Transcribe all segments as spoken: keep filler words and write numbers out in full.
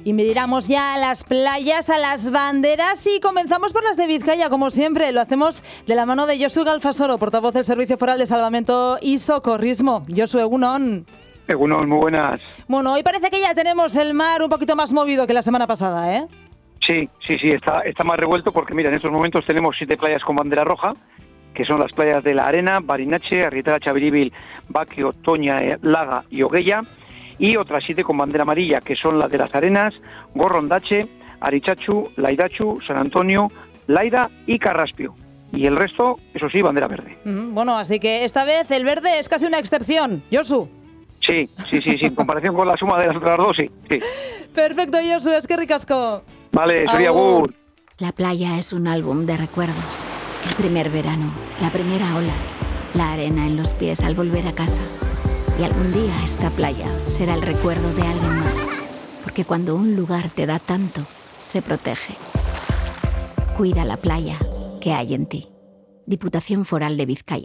Y miramos ya a las playas, a las banderas y comenzamos por las de Vizcaya, como siempre. Lo hacemos de la mano de Josu Galfasoro, portavoz del Servicio Foral de Salvamento y Socorrismo. Josu, egunon. Egunon, muy buenas. Bueno, hoy parece que ya tenemos el mar un poquito más movido que la semana pasada, ¿eh? Sí, sí, sí, está, está más revuelto porque, mira, en estos momentos tenemos siete playas con bandera roja, que son las playas de La Arena, Barinache, Arrieta, Chaviribil, Baquio, Toña, Laga y Oguella, y otras siete con bandera amarilla, que son las de Las Arenas, Gorrondache, Arichachu, Laidachu, San Antonio, Laida y Carraspio. Y el resto, eso sí, bandera verde. Mm, bueno, así que esta vez el verde es casi una excepción. Josu. Sí, sí, sí, sí, en comparación con la suma de las otras dos, sí. sí. Perfecto, Josu, es que ricasco. Vale, sería agur. La playa es un álbum de recuerdos. El primer verano, la primera ola, la arena en los pies al volver a casa. Y algún día esta playa será el recuerdo de alguien más. Porque cuando un lugar te da tanto, se protege. Cuida la playa que hay en ti. Diputación Foral de Vizcaya.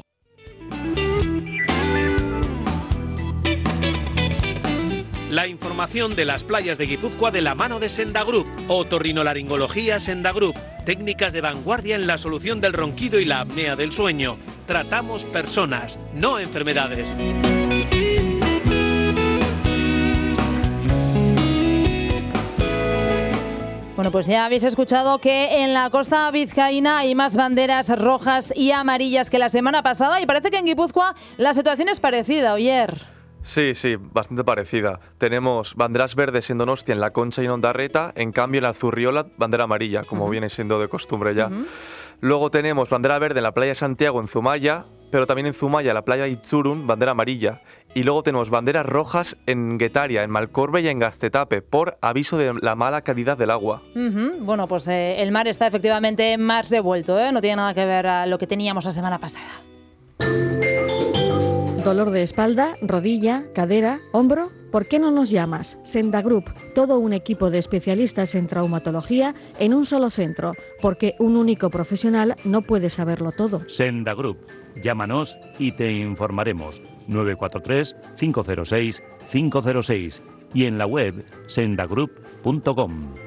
La información de las playas de Guipúzcoa de la mano de Senda Group. Otorrinolaringología Senda Group. Técnicas de vanguardia en la solución del ronquido y la apnea del sueño. Tratamos personas, no enfermedades. Bueno, pues ya habéis escuchado que en la costa vizcaína hay más banderas rojas y amarillas que la semana pasada y parece que en Guipúzcoa la situación es parecida, Oyer. Sí, sí, bastante parecida. Tenemos banderas verdes en Donostia, en La Concha y en Ondarreta, en cambio en la Zurriola, bandera amarilla, como uh-huh. viene siendo de costumbre ya. Uh-huh. Luego tenemos bandera verde en la playa de Santiago, en Zumaya, pero también en Zumaya, la playa de Itzurun, bandera amarilla. Y luego tenemos banderas rojas en Guetaria, en Malcorbe y en Gastetape, por aviso de la mala calidad del agua. Uh-huh. Bueno, pues eh, el mar está efectivamente más revuelto, ¿eh? No tiene nada que ver a lo que teníamos la semana pasada. Dolor de espalda, rodilla, cadera, hombro. ¿Por qué no nos llamas? Senda Group, todo un equipo de especialistas en traumatología en un solo centro, porque un único profesional no puede saberlo todo. Senda Group, llámanos y te informaremos. nueve cuatro tres, cinco cero seis, cinco cero seis y en la web sendagroup punto com.